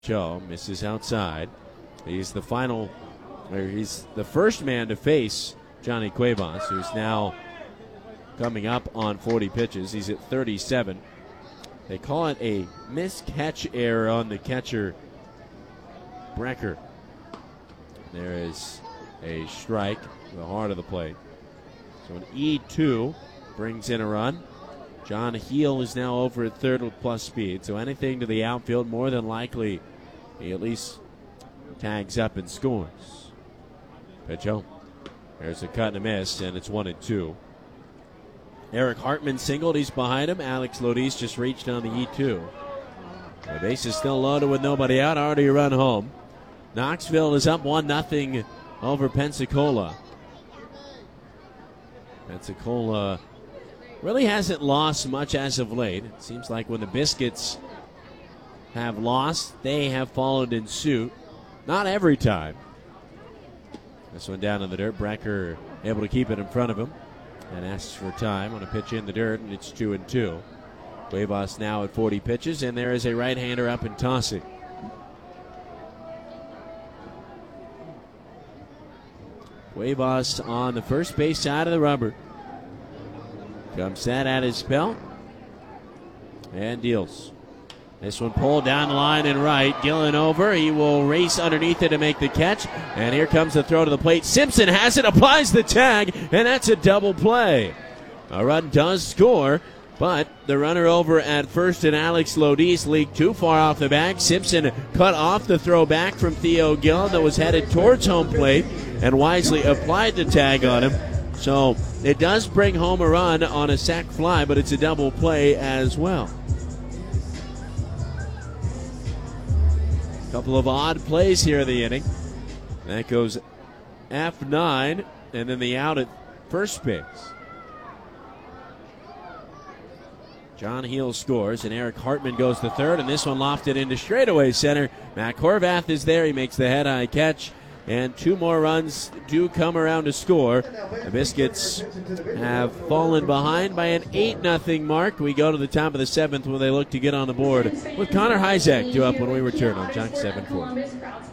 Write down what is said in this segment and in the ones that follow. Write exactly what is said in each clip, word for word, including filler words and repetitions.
Joe misses outside. He's the final, or he's the first man to face Johnny Cuevas, who's now coming up on forty pitches. He's at thirty-seven. They call it a miscatch error on the catcher, Brecker. There is a strike to the heart of the plate. So an E two brings in a run. John Heel is now over at third with plus speed, so anything to the outfield, more than likely he at least tags up and scores. Pitch home. There's a cut and a miss, and it's one and two. Eric Hartman singled. He's behind him. Alex Lodis just reached on the E two. The base is still loaded with nobody out. Already a run home. Knoxville is up one nothing over Pensacola. Pensacola really hasn't lost much as of late. It seems like when the Biscuits have lost, they have followed in suit. Not every time. This one down in the dirt. Brecker able to keep it in front of him and asks for time on a pitch in the dirt, and it's two and two. Cuevas now at forty pitches, and there is a right-hander up and tossing. Cuevas on the first base side of the rubber. Comes set at his belt and deals. This one pulled down the line and right. Gillen over. He will race underneath it to make the catch. And here comes the throw to the plate. Simpson has it, applies the tag, and that's a double play. A run does score, but the runner over at first and Alex Lodis leaked too far off the bag. Simpson cut off the throw back from Theo Gillen that was headed towards home plate and wisely applied the tag on him. So it does bring home a run on a sac fly, but it's a double play as well. Couple of odd plays here in the inning. That goes F nine, and then the out at first base. John Heel scores, and Eric Hartman goes to third, and this one lofted into straightaway center. Matt Horvath is there. He makes the head-high catch, and two more runs do come around to score. The Biscuits have fallen behind by an eight nothing mark. We go to the top of the seventh where they look to get on the board with Connor Hyzak due up when we return on Junk seven forty.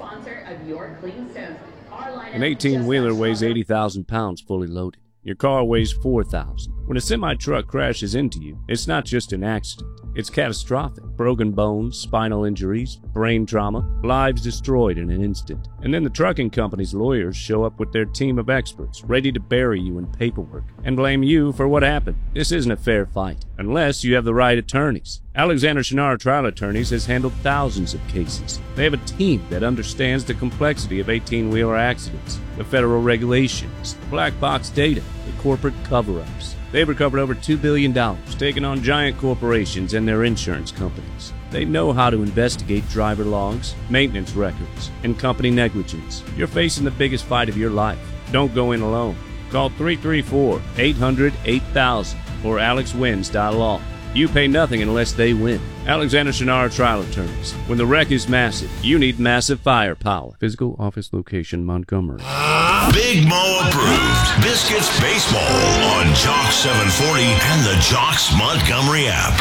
An eighteen-wheeler weighs eighty thousand pounds fully loaded. Your car weighs four thousand. When a semi-truck crashes into you, it's not just an accident. It's catastrophic. Broken bones, spinal injuries, brain trauma, lives destroyed in an instant. And then the trucking company's lawyers show up with their team of experts, ready to bury you in paperwork and blame you for what happened. This isn't a fair fight, unless you have the right attorneys. Alexander Shinara Trial Attorneys has handled thousands of cases. They have a team that understands the complexity of eighteen-wheeler accidents, the federal regulations, black box data, the corporate cover-ups. They've recovered over two billion dollars, taking on giant corporations and their insurance companies. They know how to investigate driver logs, maintenance records, and company negligence. You're facing the biggest fight of your life. Don't go in alone. Call three three four, eight hundred, eight thousand or alex wins dot law. You pay nothing unless they win. Alexander Shinara Trial Attorneys. When the wreck is massive, you need massive firepower. Physical office location, Montgomery. Big Mo approved. Biscuits Baseball on Jock seven forty and the Jocks Montgomery app.